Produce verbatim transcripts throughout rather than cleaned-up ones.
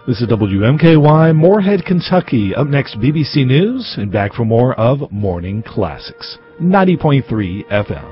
This is W M K Y, Moorhead, Kentucky. Up next, B B C News, and back for more of Morning Classics, ninety point three F M.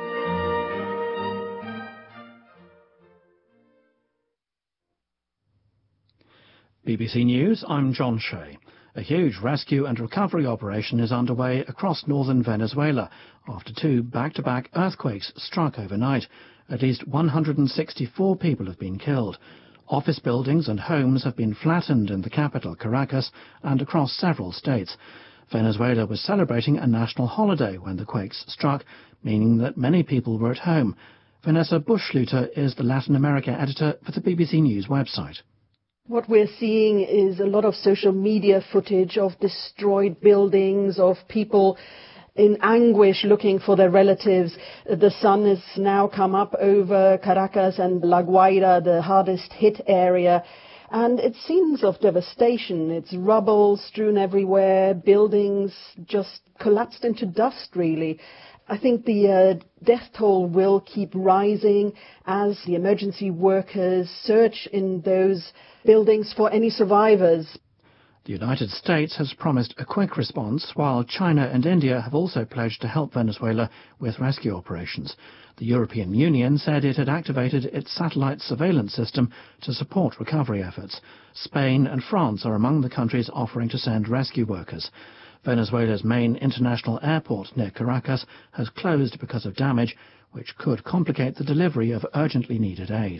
B B C News, I'm John Shea. A huge rescue and recovery operation is underway across northern Venezuela after two back-to-back earthquakes struck overnight. At least one hundred sixty-four people have been killed. Office buildings and homes have been flattened in the capital, Caracas, and across several states. Venezuela was celebrating a national holiday when the quakes struck, meaning that many people were at home. Vanessa Buschluter is the Latin America editor for the B B C News website. What we're seeing is a lot of social media footage of destroyed buildings, of people in anguish looking for their relatives. The sun has now come up over Caracas and La Guaira, the hardest hit area, and it's scenes of devastation. It's rubble strewn everywhere, buildings just collapsed into dust, really. I think the uh, death toll will keep rising as the emergency workers search in those buildings for any survivors. The United States has promised a quick response, while China and India have also pledged to help Venezuela with rescue operations. The European Union said it had activated its satellite surveillance system to support recovery efforts. Spain and France are among the countries offering to send rescue workers. Venezuela's main international airport near Caracas has closed because of damage, which could complicate the delivery of urgently needed aid.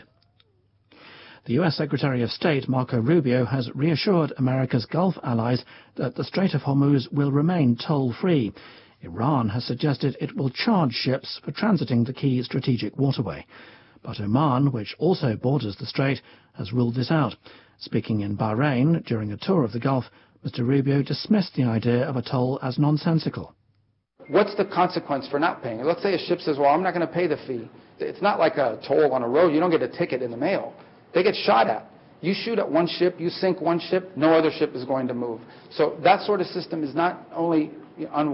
The U S Secretary of State, Marco Rubio, has reassured America's Gulf allies that the Strait of Hormuz will remain toll-free. Iran has suggested it will charge ships for transiting the key strategic waterway. But Oman, which also borders the strait, has ruled this out. Speaking in Bahrain during a tour of the Gulf, Mister Rubio dismissed the idea of a toll as nonsensical. What's the consequence for not paying? Let's say a ship says, well, I'm not going to pay the fee. It's not like a toll on a road. You don't get a ticket in the mail. They get shot at. You shoot at one ship, you sink one ship, no other ship is going to move. So that sort of system is not only unwise,